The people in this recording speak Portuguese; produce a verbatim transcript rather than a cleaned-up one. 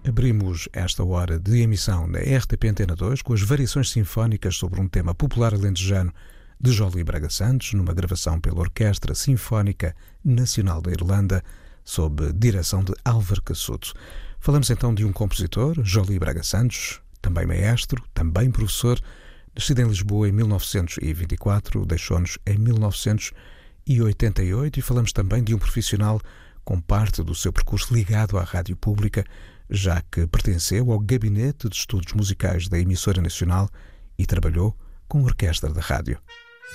Abrimos esta hora de emissão da R T P Antena dois com as variações sinfónicas sobre um tema popular alentejano de Jolie Braga Santos, numa gravação pela Orquestra Sinfónica Nacional da Irlanda, sob direção de Álvaro Cassuto. Falamos então de um compositor, Jolie Braga Santos, também maestro, também professor, nascido em Lisboa em mil novecentos e vinte e quatro, deixou-nos em mil novecentos e oitenta e oito, e falamos também de um profissional com parte do seu percurso ligado à rádio pública, já que pertenceu ao Gabinete de Estudos Musicais da Emissora Nacional e trabalhou com a Orquestra da Rádio.